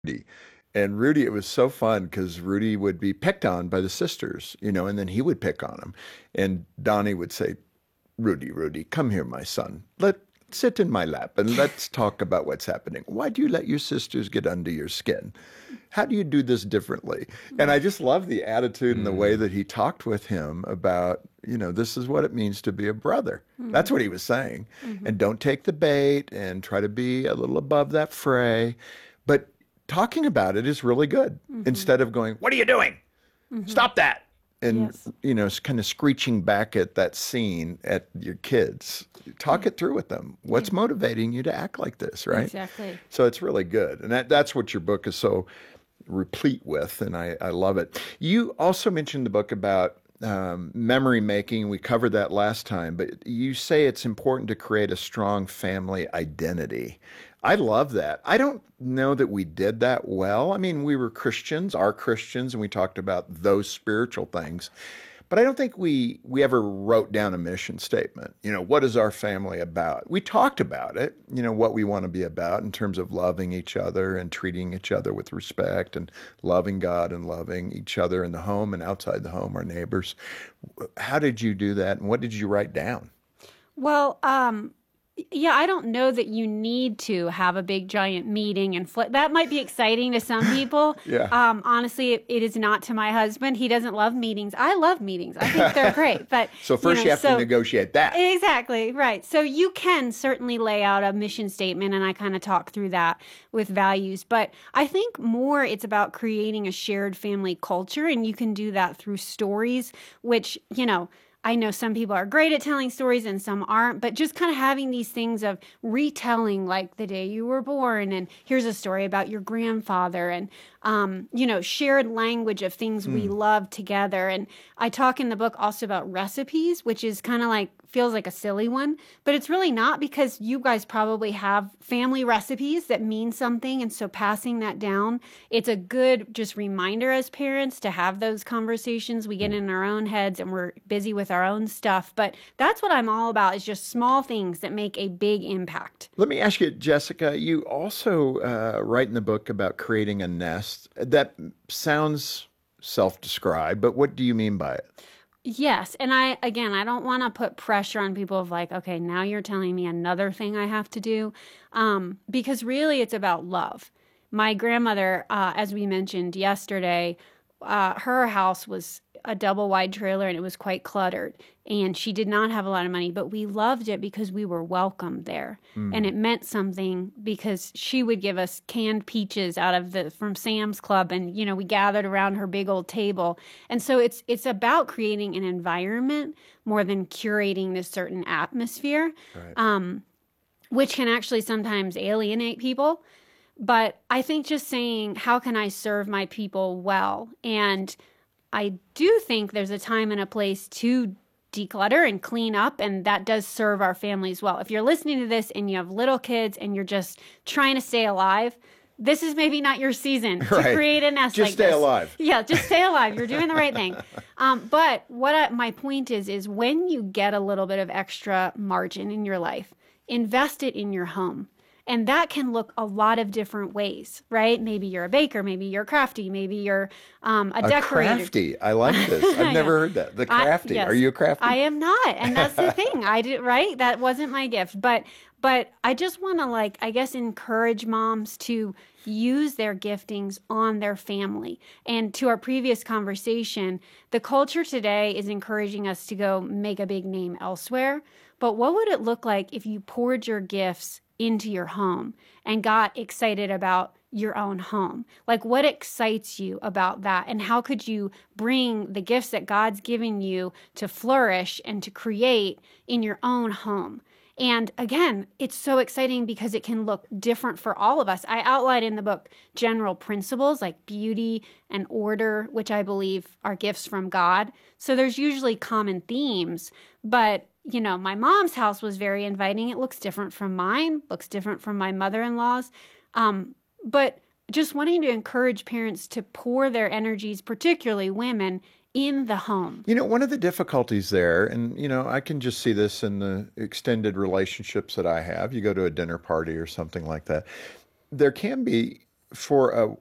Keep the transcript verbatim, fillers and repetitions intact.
Rudy. And Rudy, it was so fun because Rudy would be picked on by the sisters, you know, and then he would pick on him. And Donnie would say, Rudy, Rudy, come here, my son. Let sit in my lap and let's talk about what's happening. Why do you let your sisters get under your skin? How do you do this differently? And I just love the attitude and the way Mm. that he talked with him about, you know, this is what it means to be a brother. That's what he was saying. Mm-hmm. And don't take the bait and try to be a little above that fray. But talking about it is really good Mm-hmm. instead of going, what are you doing? Mm-hmm. Stop that. And, Yes. you know, kind of screeching back at that scene at your kids. Talk it through with them. What's motivating you to act like this, right? Exactly. So it's really good. And that, that's what your book is so replete with. And I, I love it. You also mentioned the book about um, memory making. We covered that last time, but you say it's important to create a strong family identity. I love that. I don't know that we did that well. I mean, we were Christians, are Christians, and we talked about those spiritual things. But I don't think we we ever wrote down a mission statement. You know, what is our family about? We talked about it, you know, what we want to be about in terms of loving each other and treating each other with respect and loving God and loving each other in the home and outside the home, our neighbors. How did you do that and what did you write down? Well, um, yeah, I don't know that you need to have a big giant meeting and flip. That might be exciting to some people. Yeah. Um, honestly, it, it is not to my husband. He doesn't love meetings. I love meetings. I think they're great. But So first you, know, have so, to negotiate that. Exactly, right. So you can certainly lay out a mission statement, and I kind of talk through that with values. But I think more it's about creating a shared family culture, and you can do that through stories, which, you know, I know some people are great at telling stories and some aren't, but just kind of having these things of retelling, like the day you were born, and here's a story about your grandfather, and, um, you know, shared language of things we love together. And I talk in the book also about recipes, which is kind of like, feels like a silly one, but it's really not, because you guys probably have family recipes that mean something. And so passing that down, it's a good just reminder as parents to have those conversations. We get in our own heads and we're busy with our own stuff. But that's what I'm all about, is just small things that make a big impact. Let me ask you, Jessica, you also uh, write in the book about creating a nest. That sounds self-described, but what do you mean by it? Yes. And I, again, I don't want to put pressure on people of like, okay, now you're telling me another thing I have to do. Um, because really it's about love. My grandmother, uh, as we mentioned yesterday, uh, her house was a double wide trailer and it was quite cluttered. And she did not have a lot of money, but we loved it because we were welcomed there. Mm. And it meant something because she would give us canned peaches out of the from Sam's Club, and you know, we gathered around her big old table. And so it's it's about creating an environment more than curating this certain atmosphere, Right. um, which can actually sometimes alienate people. But I think just saying, how can I serve my people well? And I do think there's a time and a place to declutter and clean up, and that does serve our families well. If you're listening to this and you have little kids and you're just trying to stay alive, this is maybe not your season to Right. create a nest Just like stay this. alive. Yeah, just stay alive. You're doing the right thing. Um, but what I, my point is, is when you get a little bit of extra margin in your life, invest it in your home. And that can look a lot of different ways, right? Maybe you're a baker, maybe you're crafty, maybe you're um, a, A decorator. crafty. I like this. I've never heard that. The I- crafty. yes. Are you a crafty? I am not, and that's the thing. I did right. That wasn't my gift, but but I just want to like I guess encourage moms to use their giftings on their family. And to our previous conversation, the culture today is encouraging us to go make a big name elsewhere. But what would it look like if you poured your gifts into your home and got excited about your own home? Like, what excites you about that? And how could you bring the gifts that God's given you to flourish and to create in your own home? And again, it's so exciting because it can look different for all of us. I outline in the book general principles like beauty and order, which I believe are gifts from God. So there's usually common themes, but you know, my mom's house was very inviting. It looks different from mine, looks different from my mother-in-law's. Um, but just wanting to encourage parents to pour their energies, particularly women, in the home. You know, one of the difficulties there, and, you know, I can just see this in the extended relationships that I have. You go to a dinner party or something like that. There can be for a